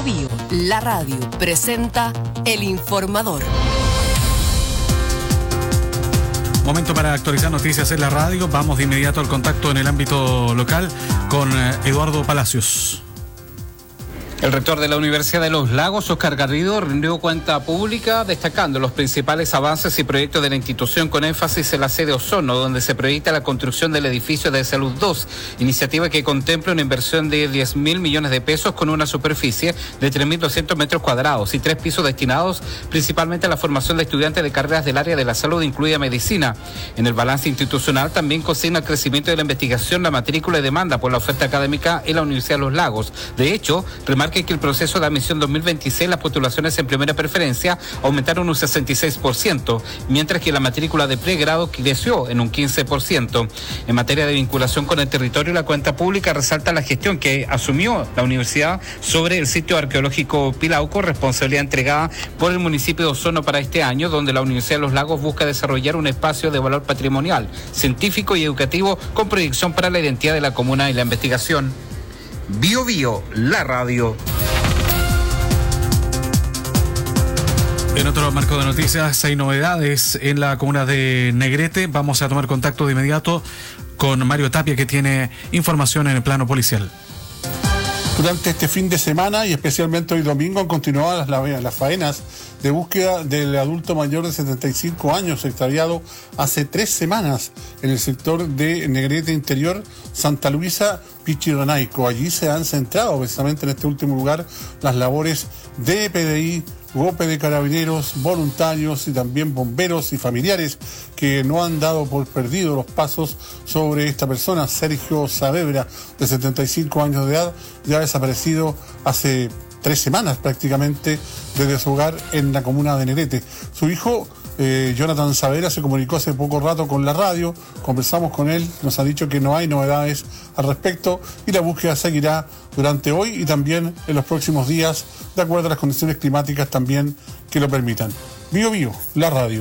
Bio, la radio, presenta El Informador. Momento para actualizar noticias en la radio. Vamos de inmediato al contacto en el ámbito local con Eduardo Palacios. El rector de la Universidad de Los Lagos, Óscar Garrido, rindió cuenta pública destacando los principales avances y proyectos de la institución con énfasis en la sede Osorno, donde se proyecta la construcción del edificio de Salud 2, iniciativa que contempla una inversión de 10.000 millones de pesos con una superficie de 3.200 metros cuadrados y 3 pisos destinados principalmente a la formación de estudiantes de carreras del área de la salud, incluida medicina. En el balance institucional también consigna el crecimiento de la investigación, la matrícula y demanda por la oferta académica en la Universidad de Los Lagos. De hecho, remarca que el proceso de admisión 2026, las postulaciones en primera preferencia aumentaron un 66%, mientras que la matrícula de pregrado creció en un 15%. En materia de vinculación con el territorio, la cuenta pública resalta la gestión que asumió la universidad sobre el sitio arqueológico Pilauco, responsabilidad entregada por el municipio de Osorno para este año, donde la Universidad de Los Lagos busca desarrollar un espacio de valor patrimonial, científico y educativo con proyección para la identidad de la comuna y la investigación. Bio Bio, la radio. En otro marco de noticias hay novedades en la comuna de Negrete. Vamos a tomar contacto de inmediato con Mario Tapia, que tiene información en el plano policial. Durante este fin de semana y especialmente hoy domingo han continuado las faenas de búsqueda del adulto mayor de 75 años extraviado hace 3 semanas en el sector de Negrete Interior, Santa Luisa, Pichirrenaico. Allí se han centrado precisamente en este último lugar las labores de PDI, GOPE de Carabineros, voluntarios y también bomberos y familiares que no han dado por perdido los pasos sobre esta persona. Sergio Saavedra, de 75 años de edad, ya desaparecido hace 3 semanas prácticamente desde su hogar en la comuna de Negrete. Su hijo, Jonathan Saavedra, se comunicó hace poco rato con la radio, conversamos con él, nos ha dicho que no hay novedades al respecto y la búsqueda seguirá durante hoy y también en los próximos días, de acuerdo a las condiciones climáticas también que lo permitan. Bio Bio, la radio.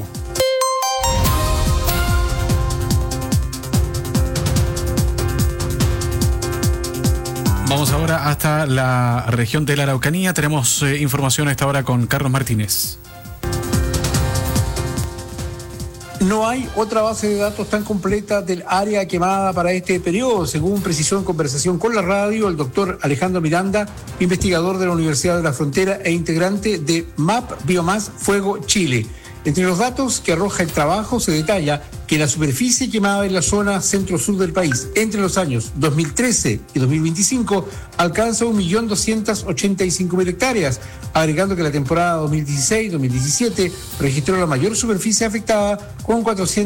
Vamos ahora hasta la región de la Araucanía. Tenemos información a esta hora con Carlos Martínez. No hay otra base de datos tan completa del área quemada para este periodo, según precisó en conversación con la radio el doctor Alejandro Miranda, investigador de la Universidad de la Frontera e integrante de MAP Biomás Fuego Chile. Entre los datos que arroja el trabajo se detalla que la superficie quemada en la zona centro-sur del país entre los años 2013 y 2025 alcanza 1.285.000 hectáreas, agregando que la temporada 2016-2017 registró la mayor superficie afectada con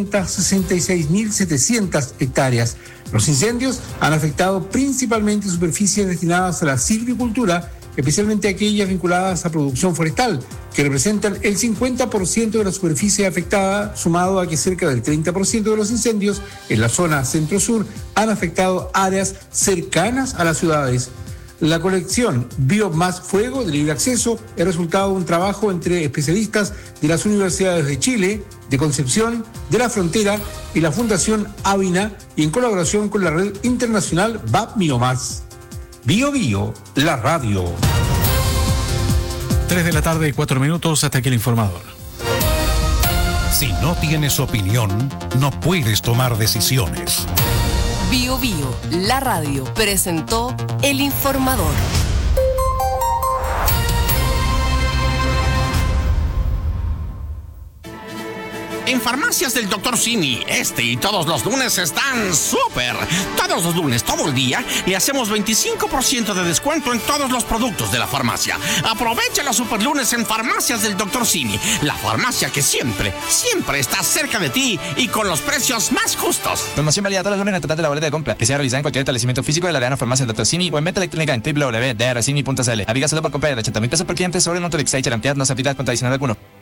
466.700 hectáreas. Los incendios han afectado principalmente superficies destinadas a la silvicultura, especialmente aquellas vinculadas a producción forestal, que representan el 50% de la superficie afectada, sumado a que cerca del 30% de los incendios en la zona centro-sur han afectado áreas cercanas a las ciudades. La colección Biomás Fuego de libre acceso es resultado de un trabajo entre especialistas de las universidades de Chile, de Concepción, de la Frontera y la Fundación Avina, y en colaboración con la red internacional BAP Biomás. Bio Bio, la radio. 3:04 hasta aquí el informador. Si no tienes opinión, no puedes tomar decisiones. Bio Bio, la radio, presentó El Informador. En Farmacias del Dr. Simi, este y todos los lunes están súper. Todos los lunes, todo el día, le hacemos 25% de descuento en todos los productos de la farmacia. Aprovecha los super lunes en Farmacias del Dr. Simi, la farmacia que siempre está cerca de ti y con los precios más justos. Promoción válida todos los lunes en el total de la boleta de compra, que sea realizada en cualquier establecimiento físico de la Arena Farmacia del Dr. Simi o en venta electrónica en www.drcimi.cl. Aplica solo por compra de 80.000 pesos por cliente sobre el monto de Exchange, la entidad no se aplica con tradicional alguno.